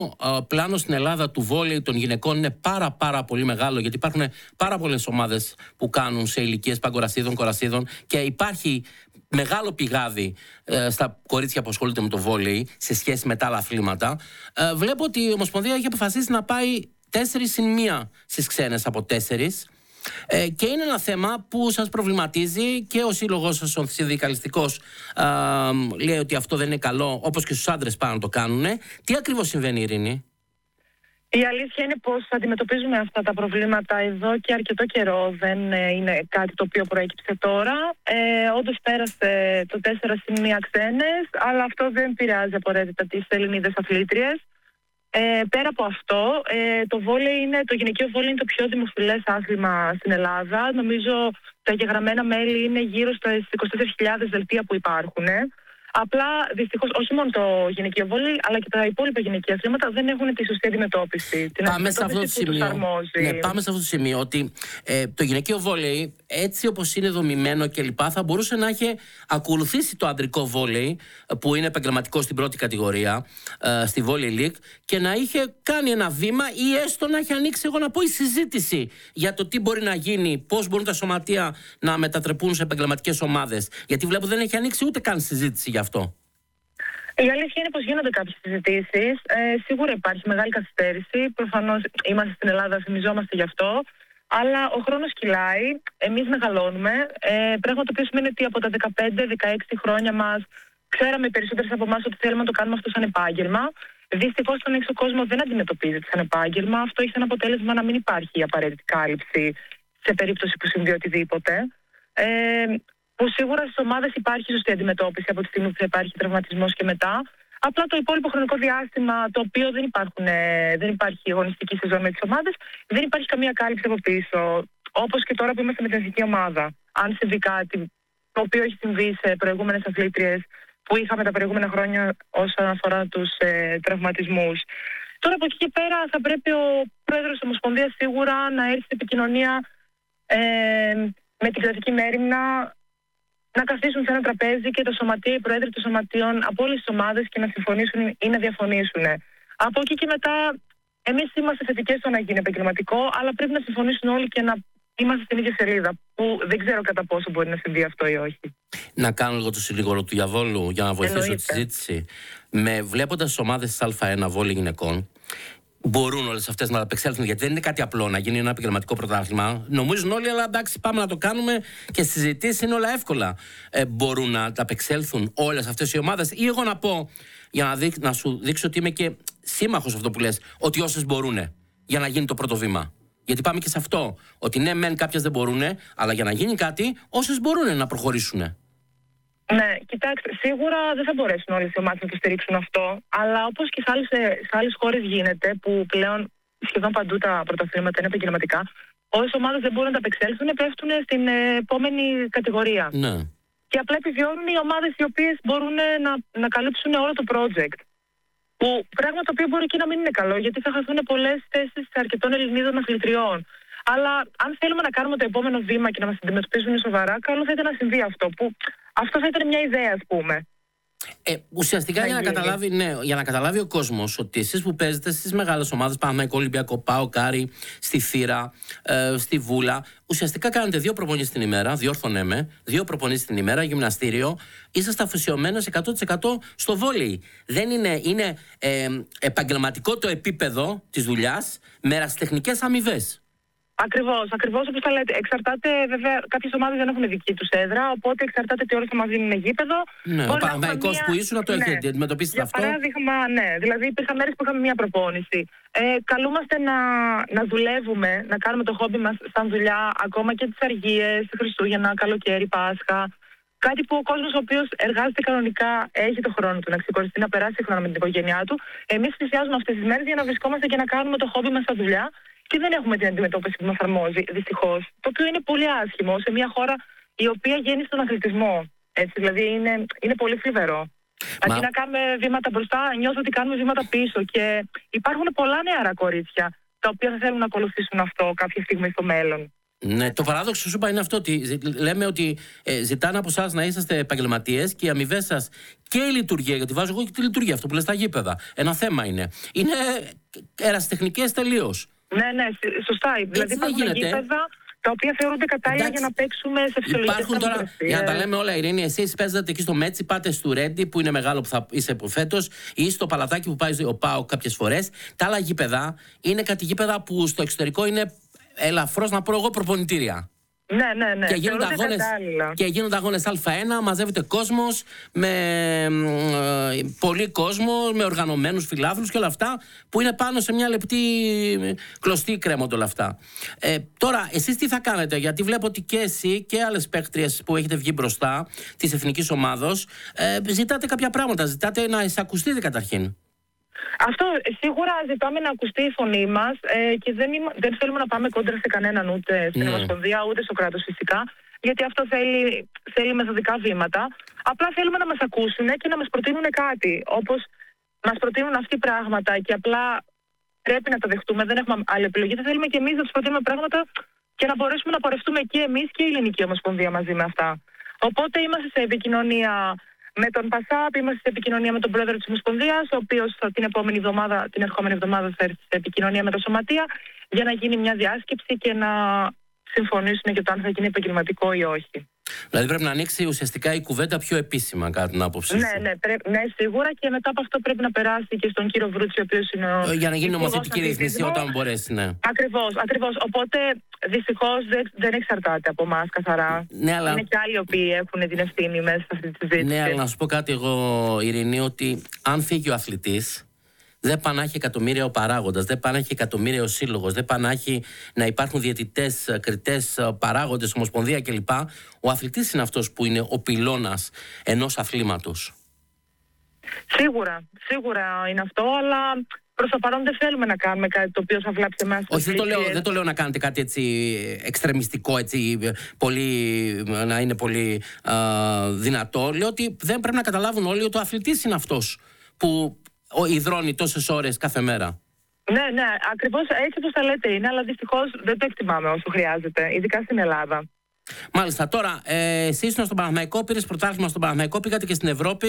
πλάνο στην Ελλάδα του βόλεϊ των γυναικών είναι πάρα πολύ μεγάλο, γιατί υπάρχουν πάρα πολλές ομάδες που κάνουν σε ηλικίες παγκορασίδων, κορασίδων, και υπάρχει μεγάλο πηγάδι στα κορίτσια που ασχολούνται με το βόλεϊ σε σχέση με τα άλλα αθλήματα. Βλέπω ότι η Ομοσπονδία έχει αποφασίσει να πάει 4-1 στις ξένες από 4. Και είναι ένα θέμα που σας προβληματίζει, και ο σύλλογος σας, ο συνδικαλιστικός, λέει ότι αυτό δεν είναι καλό, όπως και στους άντρες πάνε να το κάνουν. Τι ακριβώς συμβαίνει, Ειρήνη? Η αλήθεια είναι πως αντιμετωπίζουμε αυτά τα προβλήματα εδώ και αρκετό καιρό. Δεν είναι κάτι το οποίο προέκυψε τώρα. Όντως πέρασε το 4-1 ξένες, αλλά αυτό δεν επηρεάζει απαραίτητα τις Ελληνίδες αθλήτριες. Πέρα από αυτό, το γυναικείο βόλεϊ είναι το πιο δημοφιλές άθλημα στην Ελλάδα. Νομίζω τα εγγεγραμμένα μέλη είναι γύρω στα 24.000 δελτία που υπάρχουν. Απλά δυστυχώς όχι μόνο το γυναικείο βόλεϊ, αλλά και τα υπόλοιπα γυναικεία αθλήματα δεν έχουν τη σωστή αντιμετώπιση. Πάμε σε αυτό το σημείο. Ναι, πάμε σε αυτό το σημείο ότι το γυναικείο βόλεϊ, έτσι όπως είναι δομημένο κλπ., θα μπορούσε να έχει ακολουθήσει το αντρικό βόλεϊ, που είναι επαγγελματικό στην πρώτη κατηγορία, στη Volley League, και να είχε κάνει ένα βήμα, ή έστω να έχει ανοίξει, η συζήτηση για το τι μπορεί να γίνει, πώς μπορούν τα σωματεία να μετατρεπούν σε επαγγελματικές ομάδες. Γιατί βλέπω δεν έχει ανοίξει ούτε καν συζήτηση γι' αυτό. Η αλήθεια είναι πως γίνονται κάποιες συζητήσεις. Σίγουρα υπάρχει μεγάλη καθυστέρηση. Προφανώς είμαστε στην Ελλάδα, θυμιζόμαστε γι' αυτό. Αλλά ο χρόνος κυλάει. Εμείς μεγαλώνουμε. Πράγμα το οποίο σημαίνει ότι από τα 15-16 χρόνια μας ξέραμε οι περισσότερες από εμάς ότι θέλουμε να το κάνουμε αυτό σαν επάγγελμα. Δυστυχώς στον έξω κόσμο δεν αντιμετωπίζεται σαν επάγγελμα. Αυτό έχει σαν αποτέλεσμα να μην υπάρχει η απαραίτητη κάλυψη σε περίπτωση που συμβεί οτιδήποτε. Που σίγουρα στις ομάδες υπάρχει σωστή αντιμετώπιση από τη στιγμή που θα υπάρχει τραυματισμός και μετά. Απλά το υπόλοιπο χρονικό διάστημα, το οποίο δεν υπάρχει αγωνιστική σεζόν με τις ομάδες, δεν υπάρχει καμία κάλυψη από πίσω. Όπως και τώρα που είμαστε με την εθνική ομάδα. Αν συμβεί κάτι το οποίο έχει συμβεί σε προηγούμενες αθλήτριες που είχαμε τα προηγούμενα χρόνια όσον αφορά τους τραυματισμούς. Τώρα από εκεί και πέρα θα πρέπει ο πρόεδρος της Ομοσπονδίας σίγουρα να έρθει σε επικοινωνία με την κρατική μέριμνα, να καθίσουν σε ένα τραπέζι και τα σωματεία, οι πρόεδροι των σωματείων από όλες τις ομάδες, και να συμφωνήσουν ή να διαφωνήσουν. Από εκεί και μετά, εμείς είμαστε θετικές στο να γίνει επαγγελματικό, αλλά πρέπει να συμφωνήσουν όλοι και να είμαστε στην ίδια σελίδα. Που δεν ξέρω κατά πόσο μπορεί να συμβεί αυτό ή όχι. Να κάνω λίγο το συνήγορο του διαβόλου για να βοηθήσω τη συζήτηση. Βλέποντας τις ομάδες της Α1 βόλεϊ γυναικών, μπορούν όλες αυτές να απεξέλθουν, γιατί δεν είναι κάτι απλό να γίνει ένα επαγγελματικό πρωτάθλημα. Νομίζουν όλοι, αλλά εντάξει, πάμε να το κάνουμε, και συζητήσεις είναι όλα εύκολα. Μπορούν να τα απεξέλθουν όλες αυτές οι ομάδες, ή εγώ να πω, για να σου δείξω ότι είμαι και σύμμαχος αυτό που λες, ότι όσες μπορούν, για να γίνει το πρώτο βήμα. Γιατί πάμε και σε αυτό. Ότι ναι, μεν κάποιες δεν μπορούν, αλλά για να γίνει κάτι, όσες μπορούν να προχωρήσουν. Ναι, κοιτάξτε, σίγουρα δεν θα μπορέσουν όλες οι ομάδες να το στηρίξουν αυτό, αλλά όπως και σε άλλες χώρες γίνεται, που πλέον σχεδόν παντού τα πρωταθλήματα είναι επαγγελματικά, όσες ομάδες δεν μπορούν να τα απεξέλθουν, πέφτουν στην επόμενη κατηγορία. Ναι. Και απλά επιβιώνουν οι ομάδες οι οποίες μπορούν να καλύψουν όλο το project. Που πράγμα το οποίο μπορεί και να μην είναι καλό, γιατί θα χαθούν πολλές θέσεις αρκετών Ελληνίδων αθλητριών. Αλλά αν θέλουμε να κάνουμε το επόμενο βήμα και να μας αντιμετωπίζουν σοβαρά, καλό θα ήταν να συμβεί αυτό. Που αυτό θα ήταν μια ιδέα, ας πούμε. Ουσιαστικά για να καταλάβει ο κόσμος ότι εσείς που παίζετε στις μεγάλες ομάδες, Παναθηναϊκό, Ολυμπιακό, ΠΑΟΚ, Άρη, στη Θύρα, στη Βούλα, ουσιαστικά κάνετε 2 προπονήσεις την ημέρα, διόρθωνε με, 2 προπονήσεις την ημέρα, γυμναστήριο, είσαστε αφοσιωμένες 100% στο βόλεϊ. Δεν είναι επαγγελματικό το επίπεδο της δουλειάς, με ερασιτεχνικές αμοιβές. Ακριβώς όπως τα λέτε. Εξαρτάται, βέβαια, κάποιες ομάδες δεν έχουν δική τους έδρα, οπότε εξαρτάται τι ώρες θα μας δίνουν γήπεδο. Ναι, ο Παναθηναϊκός που ήσουν να το έχετε αντιμετωπίσει αυτό. Για παράδειγμα, ναι. Δηλαδή, υπήρχαν μέρες που είχαμε μία προπόνηση. Καλούμαστε να δουλεύουμε, να κάνουμε το χόμπι μας σαν δουλειά, ακόμα και τις αργίες, Χριστούγεννα, καλοκαίρι, Πάσχα. Κάτι που ο κόσμος ο οποίος εργάζεται κανονικά έχει το χρόνο του να ξεκοριστεί, να περάσει χρόνο με την οικογένειά του. Εμείς θυσιάζουμε αυτές τις μέρες για να βρισκόμαστε και να κάνουμε το χόμπι μας σαν δουλειά. Και δεν έχουμε την αντιμετώπιση που μας αρμόζει, δυστυχώς. Το οποίο είναι πολύ άσχημο σε μια χώρα η οποία γέννησε τον αθλητισμό. Έτσι, δηλαδή είναι πολύ θλιβερό. Αντί να κάνουμε βήματα μπροστά, νιώθω ότι κάνουμε βήματα πίσω. Και υπάρχουν πολλά νεαρά κορίτσια τα οποία θα θέλουν να ακολουθήσουν αυτό κάποια στιγμή στο μέλλον. Ναι, το παράδοξο σου είπα είναι αυτό, ότι λέμε ότι ζητάνε από εσάς να είσαστε επαγγελματίες και οι αμοιβές σας και η λειτουργία, γιατί βάζω εγώ και τη λειτουργία, αυτό που λες στα γήπεδα. Ένα θέμα είναι. Είναι ερασιτεχνικές τελείως. Ναι, σωστά. Δηλαδή υπάρχουν γήπεδα τα οποία θεωρούνται κατάλληλα για να παίξουμε σε φυσιολογικές υπάρχουν τώρα, για να τα λέμε όλα, Ειρήνη, εσείς παίζετε εκεί στο Μέτσι, πάτε στο Ρέντι που είναι μεγάλο που θα είσαι φέτος, ή στο Παλατάκι που πάει ο ΠΑΟΚ κάποιες φορές. Τα άλλα γήπεδα είναι κάτι γήπεδα που στο εξωτερικό είναι ελαφρώς, να πω εγώ, προπονητήρια. Ναι. Και γίνονται αγώνες Α1, μαζεύεται κόσμος, με πολύ κόσμο, με οργανωμένους φιλάθλους και όλα αυτά, που είναι πάνω σε μια λεπτή κλωστή κρέμονται όλα αυτά. Τώρα, εσείς τι θα κάνετε, γιατί βλέπω ότι και εσύ και άλλες παίκτριες που έχετε βγει μπροστά της εθνικής ομάδος, ζητάτε κάποια πράγματα, ζητάτε να εισακουστείτε καταρχήν. Αυτό σίγουρα ζητάμε να ακουστεί η φωνή μας και δεν θέλουμε να πάμε κόντρα σε κανέναν, ούτε στην Ομοσπονδία ούτε στο κράτος φυσικά, γιατί αυτό θέλει μεθοδικά βήματα. Απλά θέλουμε να μας ακούσουν και να μας προτείνουν κάτι. Όπως μας προτείνουν αυτοί πράγματα και απλά πρέπει να τα δεχτούμε, δεν έχουμε άλλη επιλογή. Θα θέλουμε και εμείς να τους προτείνουμε πράγματα και να μπορέσουμε να πορευτούμε και εμείς και η Ελληνική Ομοσπονδία μαζί με αυτά. Οπότε είμαστε σε επικοινωνία με τον ΠΑΣΑΠ, είμαστε σε επικοινωνία με τον πρόεδρο της Ομοσπονδίας, ο οποίος την ερχόμενη εβδομάδα θα έρθει σε επικοινωνία με τα σωματεία για να γίνει μια διάσκεψη και να συμφωνήσουν για το αν θα γίνει επαγγελματικό ή όχι. Δηλαδή πρέπει να ανοίξει ουσιαστικά η κουβέντα πιο επίσημα, κατά την άποψή σου. Ναι, σίγουρα, και μετά από αυτό πρέπει να περάσει και στον κύριο Βρούτσι, ο οποίος είναι για να γίνει νομοθετική ρύθμιση όταν μπορέσει, ναι. Ακριβώς. Οπότε δυστυχώς δεν εξαρτάται από εμάς καθαρά. Ναι, αλλά είναι και άλλοι οι οποίοι έχουν την ευθύνη μέσα σε αυτή τη συζήτηση. Ναι, αλλά να σου πω κάτι εγώ, Ειρηνή, ότι αν φύγει ο αθλητής, δεν πάει να έχει εκατομμύρια ο παράγοντας, δεν πάει να έχει εκατομμύρια ο σύλλογος, δεν πάει να έχει να υπάρχουν διαιτητές, κριτές, παράγοντες, ομοσπονδία κλπ. Ο αθλητής είναι αυτός που είναι ο πυλώνας ενός αθλήματος. Σίγουρα είναι αυτό, αλλά προς το παρόν δεν θέλουμε να κάνουμε κάτι το οποίο θα βλάψει εμάς. Όχι, δεν το λέω να κάνετε κάτι έτσι εξτρεμιστικό, έτσι να είναι πολύ δυνατό. Λέω ότι δεν πρέπει να καταλάβουν όλοι ότι ο αθλητής είναι αυτός που υδρώνει τόσες ώρες κάθε μέρα. Ναι, ακριβώς έτσι όπως τα λέτε είναι, αλλά δυστυχώς δεν το εκτιμάμε όσο χρειάζεται, ειδικά στην Ελλάδα. Μάλιστα. Τώρα, εσύ ήσουν στον Παναθηναϊκό, πήρες πρωτάθλημα στον Παναθηναϊκό, πήγατε και στην Ευρώπη.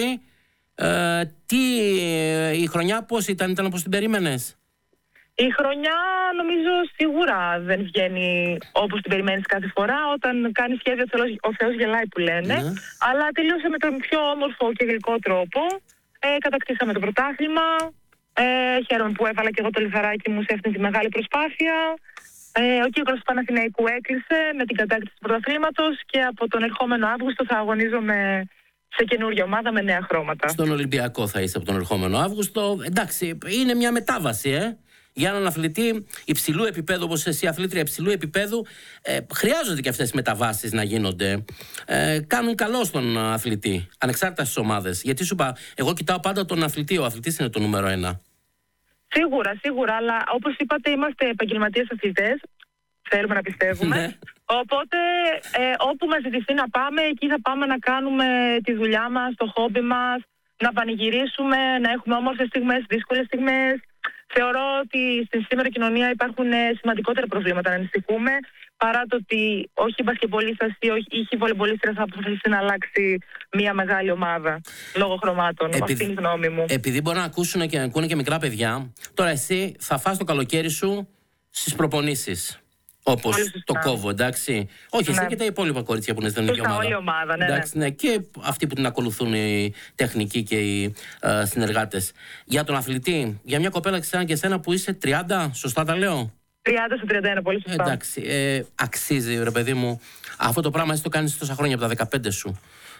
Η χρονιά πώς ήταν όπως την περίμενες? Η χρονιά νομίζω σίγουρα δεν βγαίνει όπως την περιμένεις κάθε φορά. Όταν κάνεις σχέδιο ο Θεός γελάει που λένε. Ναι. Αλλά τελείωσε με τον πιο όμορφο και γλυκό τρόπο. Κατακτήσαμε το πρωτάθλημα. Χαίρομαι που έβαλα και εγώ το λιθαράκι μου σε αυτήν τη μεγάλη προσπάθεια. Ο κύκλος του Παναθηναϊκού έκλεισε με την κατάκτηση του πρωταθλήματος και από τον ερχόμενο Αύγουστο θα αγωνίζομαι σε καινούργια ομάδα με νέα χρώματα. Στον Ολυμπιακό θα είσαι από τον ερχόμενο Αύγουστο. Εντάξει, είναι μια μετάβαση, Για έναν αθλητή υψηλού επίπεδου, όπως εσύ, αθλήτρια υψηλού επίπεδου, χρειάζονται και αυτές οι μεταβάσεις να γίνονται. Κάνουν καλό στον αθλητή, ανεξάρτητα στις ομάδες. Γιατί σου είπα, εγώ κοιτάω πάντα τον αθλητή, ο αθλητής είναι το νούμερο 1. Σίγουρα, αλλά όπως είπατε, είμαστε επαγγελματίες αθλητές. Θέλουμε να πιστεύουμε. Ναι. Οπότε, όπου μας ζητηθεί να πάμε, εκεί θα πάμε να κάνουμε τη δουλειά μας, το χόμπι μας, να πανηγυρίσουμε, να έχουμε όμορφες στιγμές, δύσκολες στιγμές. Θεωρώ ότι στην σήμερα κοινωνία υπάρχουν σημαντικότερα προβλήματα να ανησυχούμε, παρά το ότι όχι η μπασκετμπολίστας ή όχι η βολεμπολίστρια θα αποφασίσει να αλλάξει μια μεγάλη ομάδα λόγω χρωμάτων. Αυτή είναι η γνώμη μου. Επειδή μπορεί να ακούσουν και να ακούνε και μικρά παιδιά, τώρα εσύ θα φας το καλοκαίρι σου στις προπονήσεις. Όπως το κόβω, εντάξει. Όχι, εσύ και τα υπόλοιπα κορίτσια που είναι στην ίδια ομάδα. Όλη ομάδα, ναι. Εντάξει, ναι. Και αυτοί που την ακολουθούν, οι τεχνικοί και οι συνεργάτες. Για τον αθλητή, για μια κοπέλα σαν και εσένα που είσαι 30, σωστά τα λέω? 30 στο 31, πολύ σωστά. Εντάξει, αξίζει, ρε παιδί μου, αυτό το πράγμα εσύ το κάνεις τόσα χρόνια από τα 15 σου.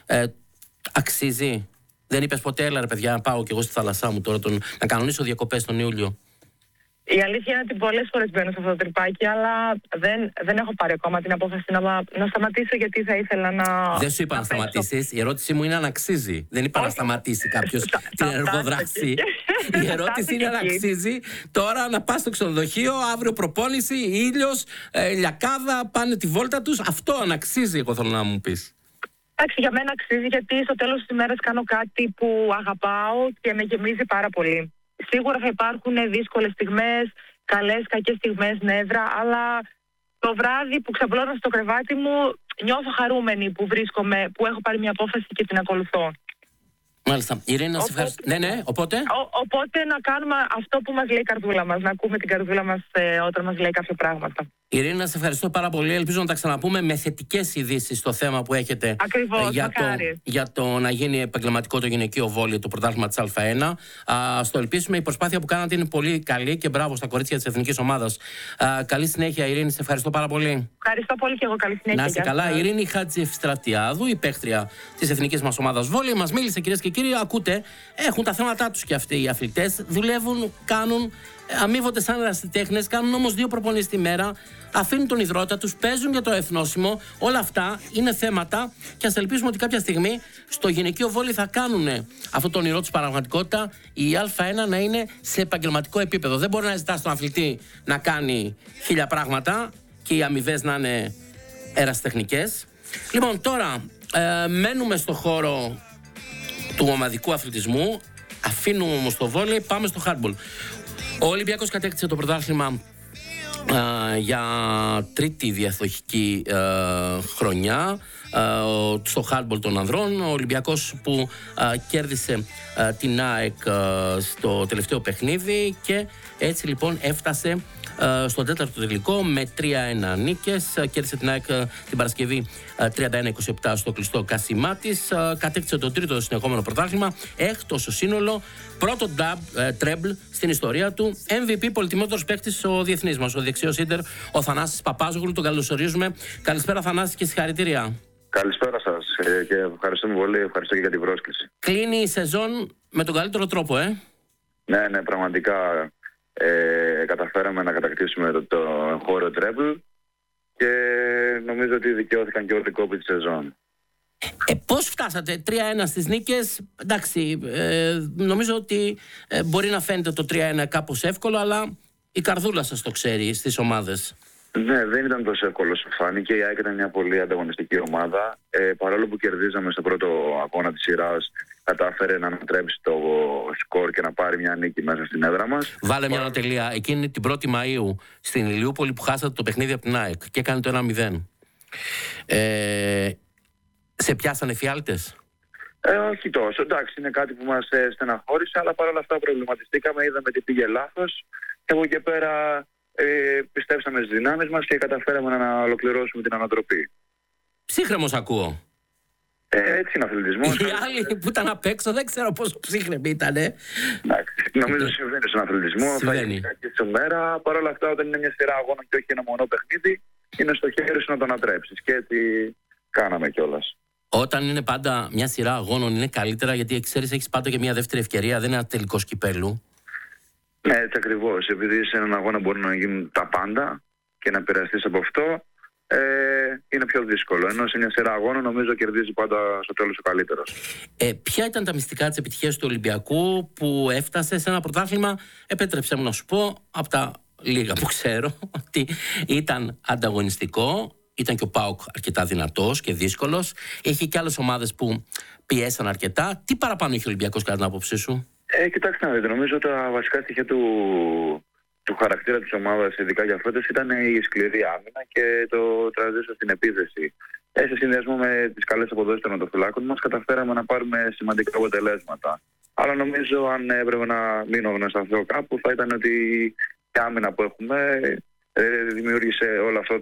Αξίζει. Δεν είπες ποτέ, έλα ρε παιδιά, να πάω κι εγώ στη θάλασσά μου τώρα, να κανονίσω διακοπές τον Ιούλιο? Η αλήθεια είναι ότι πολλές φορές μπαίνω σε αυτό το τρυπάκι, αλλά δεν έχω πάρει ακόμα την απόφαση να σταματήσω, γιατί θα ήθελα να... Δεν σου είπα να σταματήσεις. Η ερώτησή μου είναι αν αξίζει. Δεν είπα να σταματήσει κάποιος την εργοδράση. Η ερώτηση είναι αν αξίζει τώρα να πας στο ξενοδοχείο, αύριο προπόνηση, ήλιος, λιακάδα, πάνε τη βόλτα τους. Αυτό αν αξίζει, εγώ θέλω να μου πεις. Εντάξει, για μένα αξίζει, γιατί στο τέλος της ημέρας κάνω κάτι που αγαπάω και με γεμίζει πάρα πολύ. Σίγουρα θα υπάρχουν δύσκολες στιγμές, καλές, κακές στιγμές, νεύρα, αλλά το βράδυ που ξαπλώνω στο κρεβάτι μου νιώθω χαρούμενη που βρίσκομαι, που έχω πάρει μια απόφαση και την ακολουθώ. Μάλιστα. Ειρήνη, να σε ευχαριστώ. Ναι, οπότε. Οπότε να κάνουμε αυτό που μας λέει η καρδούλα μας, να ακούμε την καρδούλα μας όταν μας λέει κάποια πράγματα. Ειρήνη, να σε ευχαριστώ πάρα πολύ. Ελπίζω να τα ξαναπούμε με θετικές ειδήσεις στο θέμα που έχετε. Ακριβώς, για το να γίνει επαγγελματικό το γυναικείο βόλεϊ, το πρωτάθλημα της Α1. Στο ελπίσουμε. Η προσπάθεια που κάνατε είναι πολύ καλή και μπράβο στα κορίτσια της εθνικής ομάδας. Καλή συνέχεια, Ειρήνη. Σε ευχαριστώ πάρα πολύ. Ευχαριστώ πολύ και εγώ. Καλή συνέχεια. Να είστε καλά. Η Ειρήνη Χατζηφστρατιάδου, η παίκτρια της εθνικής μας ομάδας βόλεϊ, μας μίλησε, κυρίες και κύριοι. Ακούτε, έχουν τα θέματα τους και αυτοί οι αθλητές. Δουλεύουν, κάνουν. Αμείβονται σαν ερασιτέχνες, κάνουν όμως 2 προπονήσεις τη μέρα, αφήνουν τον υδρότα τους, παίζουν για το εθνόσημο. Όλα αυτά είναι θέματα και ας ελπίσουμε ότι κάποια στιγμή στο γυναικείο βόλεϊ θα κάνουν αυτό το όνειρό τους πραγματικότητα, η Α1 να είναι σε επαγγελματικό επίπεδο. Δεν μπορεί να ζητά στον αθλητή να κάνει 1000 πράγματα και οι αμοιβές να είναι ερασιτεχνικές. Λοιπόν, τώρα μένουμε στο χώρο του ομαδικού αθλητισμού, αφήνουμε όμως το βόλεϊ, πάμε στο hardball. Ο Ολυμπιακός κατέκτησε το πρωτάθλημα για 3η διαδοχική χρονιά στο hardball των ανδρών. Ο Ολυμπιακός που κέρδισε την ΑΕΚ στο τελευταίο παιχνίδι και έτσι λοιπόν έφτασε στον 4ο τελικό με 3-1 νίκες. Κέρδισε την ΑΕΚ την Παρασκευή 31-27 στο κλειστό Κασιμάτης. Κατέκτησε το 3ο συνεχόμενο πρωτάθλημα, 6ο στο σύνολο, πρώτο τρέμπλ στην ιστορία του. MVP, πολυτιμότερος παίκτης ο διεθνής μας, ο δεξιός ίντερ, ο Θανάσης Παπάζογλου. Τον καλωσορίζουμε. Καλησπέρα, Θανάση, και συγχαρητήρια. Καλησπέρα σας και ευχαριστούμε πολύ. Ευχαριστώ και για την πρόσκληση. Κλείνει η σεζόν με τον καλύτερο τρόπο, Ναι, πραγματικά. Καταφέραμε να κατακτήσουμε το εγχώριο τρέμπλ και νομίζω ότι δικαιώθηκαν και όλοι οι κόποι της σεζόν. Πώς φτάσατε 3-1 στις νίκες? Εντάξει, νομίζω ότι μπορεί να φαίνεται το 3-1 κάπως εύκολο, αλλά η καρδούλα σας το ξέρει στις ομάδες. Ναι, δεν ήταν τόσο εύκολο όσο φάνηκε. Η ΑΕΚ ήταν μια πολύ ανταγωνιστική ομάδα. Παρόλο που κερδίζαμε στο πρώτο αγώνα της σειράς, κατάφερε να ανατρέψει το σκορ και να πάρει μια νίκη μέσα στην έδρα μας. Βάλε μια ανατελεία. Εκείνη την 1η Μαΐου στην Ηλιούπολη που χάσατε το παιχνίδι από την ΑΕΚ και έκανε το 1-0. Σε πιάσανε φιάλτες? Όχι τόσο. Εντάξει, είναι κάτι που μας στεναχώρησε, αλλά παρόλα αυτά προβληματιστήκαμε, είδαμε τι πήγε λάθος. Και από εκεί πέρα πιστέψαμε στις δυνάμεις μας και καταφέραμε να ολοκληρώσουμε την ανατροπή. Ψύχρεμος ακούω. Έτσι είναι αθλητισμός. Οι άλλοι που ήταν απ' έξω δεν ξέρω πόσο ψύχρεμοι ήτανε. Νομίζω συμβαίνει στον αθλητισμό. Θα είναι κακή σου μέρα. Παρ' όλα αυτά, όταν είναι μια σειρά αγώνων και όχι ένα μονό παιχνίδι, είναι στο χέρι σου να το ανατρέψεις. Και έτσι κάναμε κιόλας. Όταν είναι πάντα μια σειρά αγώνων είναι καλύτερα, γιατί ξέρεις, έχεις πάντα και μια δεύτερη ευκαιρία. Δεν είναι ένα τελικό κυπέλλου. Ναι, έτσι ακριβώς. Επειδή σε έναν αγώνα μπορεί να γίνουν τα πάντα και να επηρεαστείς από αυτό, είναι πιο δύσκολο. Ενώ σε μια σειρά αγώνων νομίζω κερδίζει πάντα στο τέλος ο καλύτερος. Ποια ήταν τα μυστικά της επιτυχίας του Ολυμπιακού που έφτασε σε ένα πρωτάθλημα, επέτρεψε μου να σου πω, από τα λίγα που ξέρω, ότι ήταν ανταγωνιστικό, ήταν και ο ΠΑΟΚ αρκετά δυνατός και δύσκολος, έχει και άλλες ομάδες που πιέσαν αρκετά. Τι παραπάνω είχε ο Ολυμπιακός κατά την άποψή σου? Κοιτάξτε να δείτε, νομίζω τα βασικά στοιχεία του χαρακτήρα της ομάδας, ειδικά για φέτος, ήταν η σκληρή άμυνα και το transition στην επίθεση. Σε συνδυασμό με τις καλές αποδόσεις των τερματοφυλάκων μας, καταφέραμε να πάρουμε σημαντικά αποτελέσματα. Αλλά νομίζω, αν έπρεπε να μείνω να σταθώ κάπου, θα ήταν ότι η άμυνα που έχουμε δημιούργησε όλο αυτό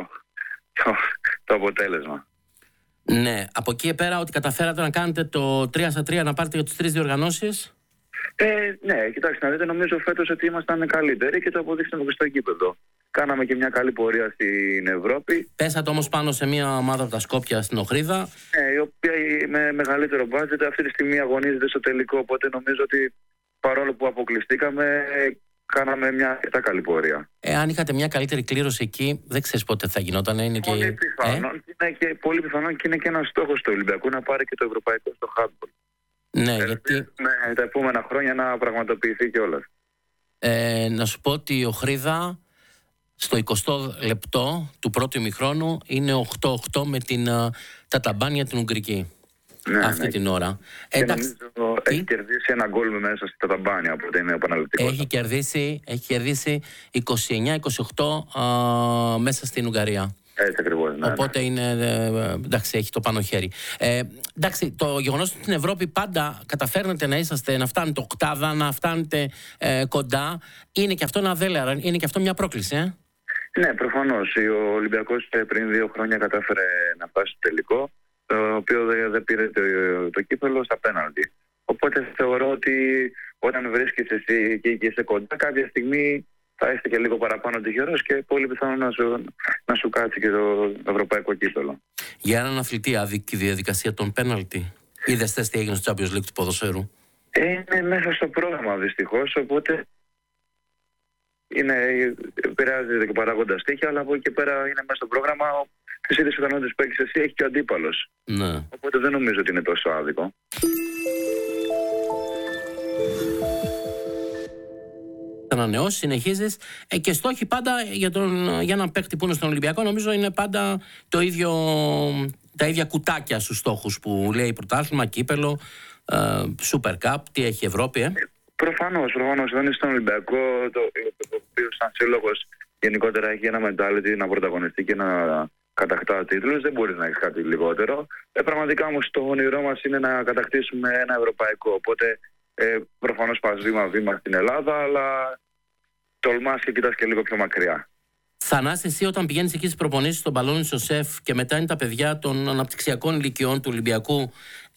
το αποτέλεσμα. Ναι, από εκεί πέρα ότι καταφέρατε να κάνετε το 3-3, να πάρετε για τις 3 διοργανώσεις. Ναι, κοιτάξτε να δείτε, νομίζω φέτος ότι ήμασταν καλύτεροι και το αποδείξαμε και στο γήπεδο. Κάναμε και μια καλή πορεία στην Ευρώπη. Πέσατε όμως πάνω σε μια ομάδα από τα Σκόπια στην Οχρίδα. Ναι, η οποία με μεγαλύτερο μπάτζετ αυτή τη στιγμή αγωνίζεται στο τελικό. Οπότε νομίζω ότι παρόλο που αποκλειστήκαμε, κάναμε μια αρκετά καλή πορεία. Αν είχατε μια καλύτερη κλήρωση εκεί, δεν ξέρεις πότε θα γινόταν. Είναι πολύ πιθανόν. Πολύ πιθανόν και είναι και ένας στόχος του Ολυμπιακού να πάρει και το ευρωπαϊκό στο handball. Ναι, γιατί... Ναι, τα επόμενα χρόνια να πραγματοποιηθεί κιόλας. Να σου πω ότι η Οχρίδα στο 20 λεπτό του πρώτου ημιχρόνου είναι 8-8 με την Ταταμπάνια την Ουγγρική. Ναι, αυτή την ώρα. Και νομίζω Έχει κερδίσει ένα γκολ μέσα στα ταμπάνια, οπότε είναι επαναληπτικό. Έχει κερδίσει 29-28 μέσα στην Ουγγαρία. Έτσι ακριβώς. Ναι, οπότε είναι. Εντάξει, έχει το πάνω χέρι. Εντάξει, το γεγονός ότι στην Ευρώπη πάντα καταφέρνετε να φτάνετε οκτάδα, να φτάνετε κοντά, είναι και αυτό ένα δέλεαρα, είναι και αυτό μια πρόκληση, Ναι, προφανώς. Ο Ολυμπιακός πριν 2 χρόνια κατάφερε να φτάσει στο τελικό, το οποίο δεν πήρε το κύπελλο στα πέναλτι. Οπότε θεωρώ ότι όταν βρίσκεσαι εσύ και είσαι κοντά, κάποια στιγμή θα είστε και λίγο παραπάνω τυχερός και πολύ πιθανό να σου κάτσει και το ευρωπαϊκό κύπελλο. Για έναν αθλητή άδικη διαδικασία των πέναλτι. Είδες τι έγινε στο Champions League του ποδοσφαίρου? Είναι μέσα στο πρόγραμμα δυστυχώς, οπότε επηρεάζεται και παράγοντα στοίχη, αλλά από εκεί και πέρα είναι μέσα στο πρόγραμμα. Τις ίδιες ικανότητες που έχεις εσύ έχει και ο αντίπαλος. Ναι. Οπότε δεν νομίζω ότι είναι τόσο άδικο. Ανανεώσεις, συνεχίζεις και στόχοι πάντα για έναν παίκτη που είναι στον Ολυμπιακό, νομίζω είναι πάντα τα ίδια κουτάκια στους στόχους που λέει πρωτάθλημα, κύπελλο, Super Cup, τι έχει η Ευρώπη, Προφανώς, δεν είναι στον Ολυμπιακό, το οποίο σαν σύλλογος γενικότερα έχει ένα mentality να πρωταγωνιστεί και να κατακτά τίτλους, δεν μπορείς να έχεις κάτι λιγότερο. Πραγματικά όμως το όνειρό μας είναι να κατακτήσουμε ένα ευρωπαϊκό, οπότε προφανώς πας βήμα-βήμα στην Ελλάδα, αλλά τολμάς και κοιτάς και λίγο πιο μακριά. Θανάση, εσύ όταν πηγαίνεις εκεί στις προπονήσεις στον Παλώνη στο ΣΕΦ και μετά είναι τα παιδιά των αναπτυξιακών ηλικιών του Ολυμπιακού,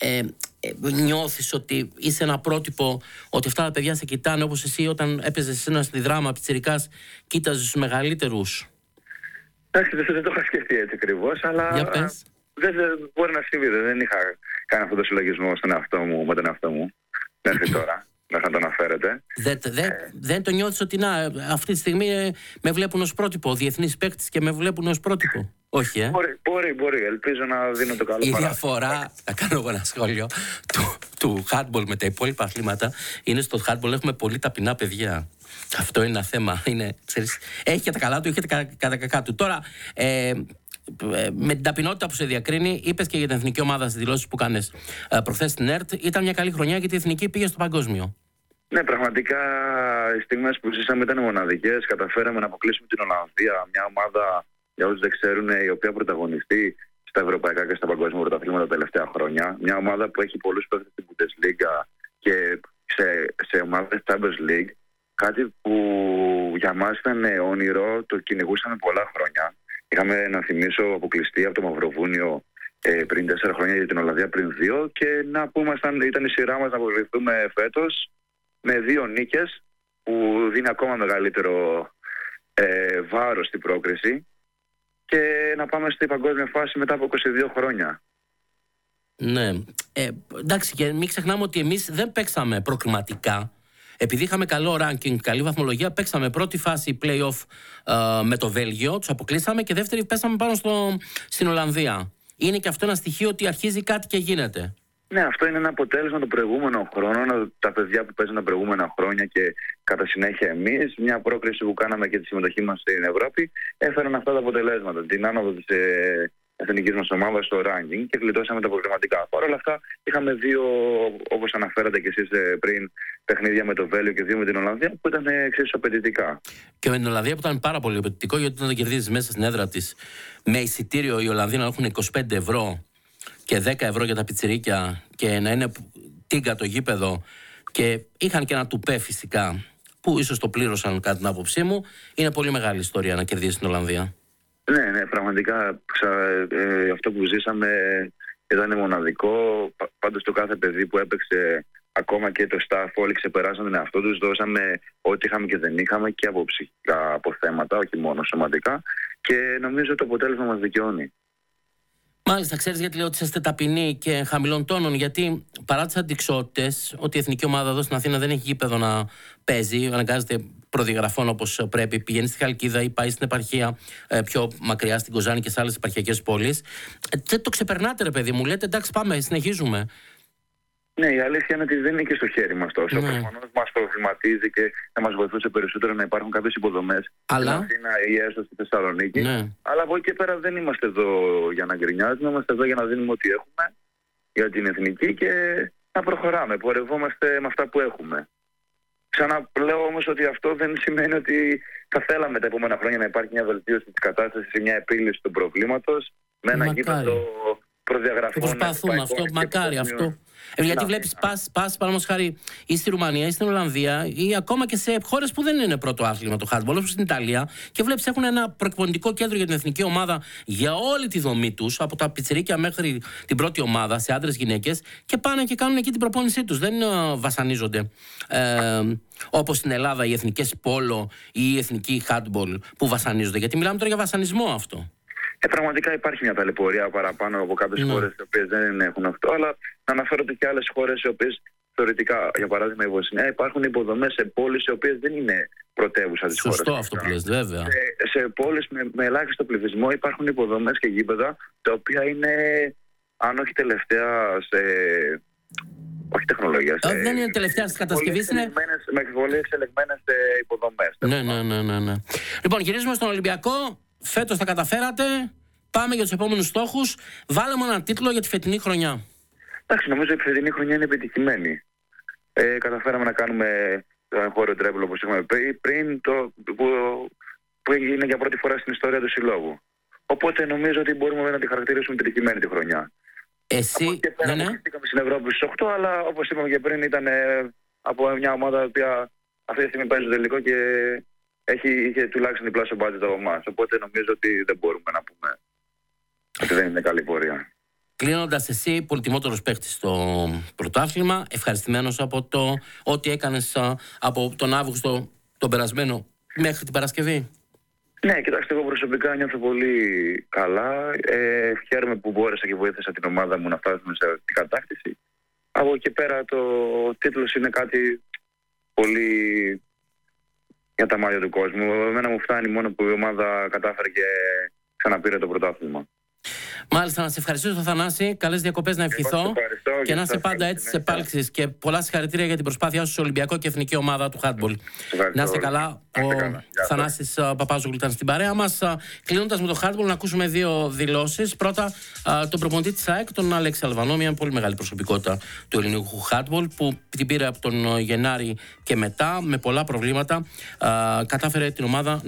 νιώθεις ότι είσαι ένα πρότυπο, ότι αυτά τα παιδιά σε κοιτάνε όπως εσύ όταν έπαιζες ένα στη δράμα πιτσιρικάς, κοίταζες τους μεγαλύτερους? Εντάξει, δεν το είχα σκεφτεί έτσι ακριβώς, αλλά δεν μπορεί να συμβεί. Δεν είχα κάνει αυτό το συλλογισμό με τον εαυτό μου μέχρι τώρα. Να το αναφέρετε. Δεν το νιώθεις ότι αυτή τη στιγμή με βλέπουν ως πρότυπο, διεθνείς παίκτες και με βλέπουν ως πρότυπο? Όχι, Μπορεί. Ελπίζω να δίνω το καλό. Η διαφορά, θα κάνω ένα σχόλιο, του handball με τα υπόλοιπα αθλήματα είναι στο handball έχουμε πολύ ταπεινά παιδιά. Αυτό είναι ένα θέμα. Έχει και τα καλά του, έχει και τα κακά του. Τώρα, με την ταπεινότητα που σε διακρίνει, είπες και για την εθνική ομάδα στις δηλώσεις που κάνες προχθές στην ΕΡΤ, ήταν μια καλή χρονιά γιατί η εθνική πήγε στο παγκόσμιο. Ναι, πραγματικά οι στιγμές που ζήσαμε ήταν μοναδικές. Καταφέραμε να αποκλείσουμε την Ολλανδία, μια ομάδα, για όσους δεν ξέρουν, η οποία πρωταγωνιστεί στα ευρωπαϊκά και στα παγκόσμια πρωταθλήματα τα τελευταία χρόνια. Μια ομάδα που έχει πολλούς παίκτες στην Bundesliga και σε ομάδες Champions League. Κάτι που για μας ήταν όνειρο, το κυνηγούσαμε πολλά χρόνια. Είχαμε, να θυμίσω, αποκλειστεί από το Μαυροβούνιο πριν 4 χρόνια για την Ολλανδία πριν 2 και να πούμε ήταν η σειρά μας να αποκλειστούμε φέτος με 2 νίκες που δίνει ακόμα μεγαλύτερο βάρος στην πρόκριση και να πάμε στην παγκόσμια φάση μετά από 22 χρόνια. Ναι. Εντάξει, και μην ξεχνάμε ότι εμείς δεν παίξαμε προκριματικά. Επειδή είχαμε καλό ranking, καλή βαθμολογία, παίξαμε πρώτη φάση play-off με το Βέλγιο, τους αποκλείσαμε και δεύτερη πέσαμε πάνω στην Ολλανδία. Είναι και αυτό ένα στοιχείο ότι αρχίζει κάτι και γίνεται. Ναι, αυτό είναι ένα αποτέλεσμα των προηγούμενων χρόνων, τα παιδιά που παίζουν τα προηγούμενα χρόνια και κατά συνέχεια εμείς, μια πρόκριση που κάναμε και τη συμμετοχή μας στην Ευρώπη, έφεραν αυτά τα αποτελέσματα. Την άνοδο της εθνικής μας ομάδας στο ranking και γλιτώσαμε τα προβληματικά. Παρ' όλα αυτά, είχαμε 2, όπως αναφέρατε και εσείς πριν, παιχνίδια με το Βέλγιο και 2 με την Ολλανδία που ήταν εξίσου απαιτητικά. Και με την Ολλανδία που ήταν πάρα πολύ απαιτητικό, γιατί όταν κερδίζεις μέσα στην έδρα της με εισιτήριο οι Ολλανδοί να έχουν 25 ευρώ και 10 ευρώ για τα πιτσιρίκια και να είναι τίγκα το γήπεδο και είχαν και ένα τουπέ φυσικά που ίσως το πλήρωσαν κατά την άποψή μου, είναι πολύ μεγάλη ιστορία να κερδίσει την Ολλανδία. Ναι, πραγματικά αυτό που ζήσαμε ήταν μοναδικό. Πάντως το κάθε παιδί που έπαιξε, ακόμα και το staff, όλοι ξεπεράσαν τον εαυτό τους, δώσαμε ό,τι είχαμε και δεν είχαμε και από ψυχικά αποθέματα, όχι μόνο σωματικά, και νομίζω το αποτέλεσμα μας δικαιώνει. Μάλιστα, ξέρεις γιατί λέω ότι είστε ταπεινοί και χαμηλών τόνων? Γιατί παρά τις αντιξότητες, ότι η εθνική ομάδα εδώ στην Αθήνα δεν έχει γήπεδο να παίζει, αναγκάζεται προδιαγραφών όπως πρέπει, πηγαίνει στη Χαλκίδα ή πάει στην επαρχία πιο μακριά, στην Κοζάνη και σε άλλες επαρχιακές πόλεις. Δεν το ξεπερνάτε, ρε παιδί μου, λέτε εντάξει, πάμε, συνεχίζουμε. Ναι, η αλήθεια είναι ότι δεν είναι και στο χέρι μας τόσο. Προφανώς μας προβληματίζει και θα μας βοηθούσε περισσότερο να υπάρχουν κάποιες υποδομές στην Αθήνα ή έστω στη Θεσσαλονίκη. Ναι. Αλλά από εκεί και πέρα δεν είμαστε εδώ για να γκρινιάζουμε, είμαστε εδώ για να δίνουμε ό,τι έχουμε για την εθνική και να προχωράμε. Πορευόμαστε με αυτά που έχουμε. Ξαναλέω όμως ότι αυτό δεν σημαίνει ότι θα θέλαμε τα επόμενα χρόνια να υπάρχει μια βελτίωση της κατάστασης ή μια επίλυση του προβλήματος με ένα γήπεδο προδιαγραφών. Προσπαθούμε αυτό, μακάρι αυτό. Γιατί βλέπεις πας παραδείγματος χάρη ή στη Ρουμανία ή στην Ολλανδία ή ακόμα και σε χώρες που δεν είναι πρώτο άθλημα το handball, όπως στην Ιταλία, και βλέπεις έχουν ένα προεκπονητικό κέντρο για την εθνική ομάδα για όλη τη δομή τους, από τα πιτσιρίκια μέχρι την πρώτη ομάδα, σε άντρες γυναίκες, και πάνε και κάνουν εκεί την προπόνησή τους. Δεν βασανίζονται όπως στην Ελλάδα οι εθνικές πόλο ή οι εθνικοί handball που βασανίζονται. Γιατί μιλάμε τώρα για βασανισμό αυτό. Πραγματικά υπάρχει μια ταλαιπωρία παραπάνω από κάποιες χώρες οι οποίες δεν έχουν αυτό, αλλά να αναφέρω ότι και άλλες χώρες οι οποίες θεωρητικά, για παράδειγμα η Βοσνία, υπάρχουν υποδομές σε πόλεις οι οποίες δεν είναι πρωτεύουσα της χώρας. Σωστό αυτό που λες, βέβαια. Σε πόλεις με ελάχιστο πληθυσμό υπάρχουν υποδομές και γήπεδα τα οποία είναι, αν όχι τελευταία, όχι τεχνολογία. Δεν είναι τελευταία στη κατασκευή, είναι. Με πολύ εξελεγμένες υποδομές. Ναι. Λοιπόν, γυρίζουμε στον Ολυμπιακό. Φέτος τα καταφέρατε. Πάμε για τους επόμενους στόχους. Βάλαμε έναν τίτλο για τη φετινή χρονιά. Εντάξει, νομίζω ότι η φετινή χρονιά είναι επιτυχημένη. Καταφέραμε να κάνουμε το εγχώριο τρέμπλο, όπως είχαμε πει πριν, που έγινε για πρώτη φορά στην ιστορία του συλλόγου. Οπότε νομίζω ότι μπορούμε να τη χαρακτηρίσουμε επιτυχημένη τη χρονιά. Εσύ, από και πέρα αποκλειστήκαμε στην Ευρώπη στους 8, αλλά όπως είπαμε και πριν, ήταν από μια ομάδα που αυτή τη στιγμή παίζει το τελικό και είχε τουλάχιστον διπλάσιο μπάτζετ από εμάς. Οπότε νομίζω ότι δεν μπορούμε να πούμε ότι δεν είναι καλή πορεία. Κλείνοντας, εσύ πολυτιμότερος παίκτης στο πρωτάθλημα, ευχαριστημένος από το ό,τι έκανες από τον Αύγουστο τον περασμένο μέχρι την Παρασκευή. Ναι, κοιτάξτε, εγώ προσωπικά νιώθω πολύ καλά. Χαίρομαι που μπόρεσα και βοήθησα την ομάδα μου να φτάσουμε σε αυτή την κατάκτηση. Από εκεί πέρα το τίτλος είναι κάτι πολύ για τα μάτια του κόσμου. Εμένα μου φτάνει μόνο που η ομάδα κατάφερε και ξαναπήρε το πρωτάθλημα. Μάλιστα, να σε ευχαριστήσω, Θανάση. Καλές διακοπές να ευχηθώ. Και να είσαι πάντα έτσι σε επάλξεις. Και πολλά συγχαρητήρια για την προσπάθειά σου στο Ολυμπιακό και εθνική ομάδα του handball. Να είστε καλά. Ο Θανάσης Παπάζογλου ήταν στην παρέα μας. Κλείνοντας με το handball, να ακούσουμε δύο δηλώσεις. Πρώτα, τον προπονητή της ΑΕΚ, τον Αλέξη Αλβανό, μια πολύ μεγάλη προσωπικότητα του ελληνικού handball, που την πήρε από τον Γενάρη και μετά με πολλά προβλήματα. Κατάφερε την ομάδα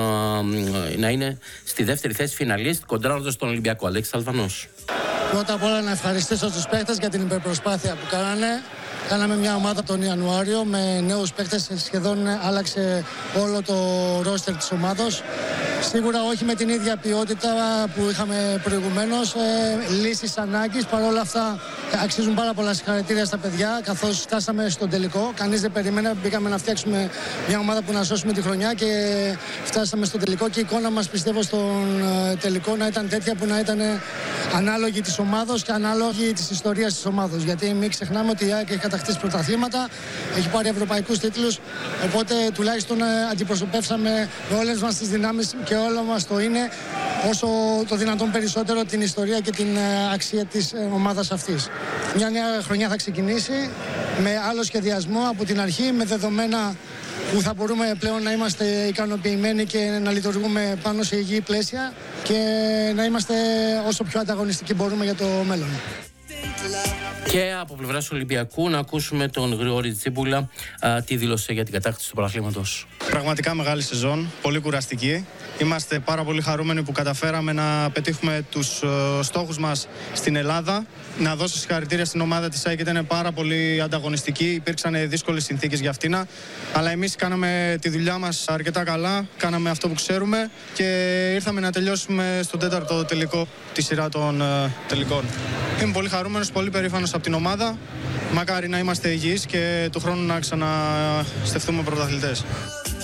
να είναι στη δεύτερη θέση φιναλίστ, κοντράροντας τον Ολυμπιακό. Αλέξη Αλβανός. Πρώτα απ' όλα να ευχαριστήσω τους παίκτες για την υπερπροσπάθεια που κάνανε. Κάναμε μια ομάδα τον Ιανουάριο με νέους παίκτες, σχεδόν άλλαξε όλο το ρόστερ της ομάδος. Σίγουρα όχι με την ίδια ποιότητα που είχαμε προηγουμένως, λύσεις ανάγκης. Παρ' όλα αυτά αξίζουν πάρα πολλά συγχαρητήρια στα παιδιά, καθώς φτάσαμε στον τελικό. Κανείς δεν περίμενε, μπήκαμε να φτιάξουμε μια ομάδα που να σώσουμε τη χρονιά και φτάσαμε στον τελικό. Και η εικόνα μας, πιστεύω, στον τελικό να ήταν τέτοια που να ήταν ανάλογη της ομάδος και ανάλογη της ιστορίας της ομάδος. Γιατί μην ξεχνάμε ότι η ΑΕΚ έχει κατακτήσει πρωταθλήματα, έχει πάρει ευρωπαϊκούς τίτλους. Οπότε τουλάχιστον αντιπροσωπεύσαμε με όλες μας τις δυνάμεις και όλο μας το είναι, όσο το δυνατόν περισσότερο, την ιστορία και την αξία της ομάδας αυτής. Μια νέα χρονιά θα ξεκινήσει με άλλο σχεδιασμό από την αρχή, με δεδομένα που θα μπορούμε πλέον να είμαστε ικανοποιημένοι και να λειτουργούμε πάνω σε υγιή πλαίσια και να είμαστε όσο πιο ανταγωνιστικοί μπορούμε για το μέλλον. Και από πλευράς Ολυμπιακού να ακούσουμε τον Γρηγόρη Τσίμπουλα, τι δήλωσε για την κατάκτηση του πρωταθλήματος. Πραγματικά μεγάλη σεζόν, πολύ κουραστική. Είμαστε πάρα πολύ χαρούμενοι που καταφέραμε να πετύχουμε τους στόχους μας στην Ελλάδα. Να δώσω συγχαρητήρια στην ομάδα της ΑΕΚ, ήταν πάρα πολύ ανταγωνιστική. Υπήρξαν δύσκολες συνθήκες για αυτήν. Αλλά εμείς κάναμε τη δουλειά μας αρκετά καλά. Κάναμε αυτό που ξέρουμε και ήρθαμε να τελειώσουμε στον τέταρτο τελικό τη σειρά των τελικών. Είμαι πολύ χαρούμενος, πολύ περήφανος από την ομάδα. Μακάρι να είμαστε υγιείς και του χρόνου να ξαναστεφθούμε πρωταθλητές.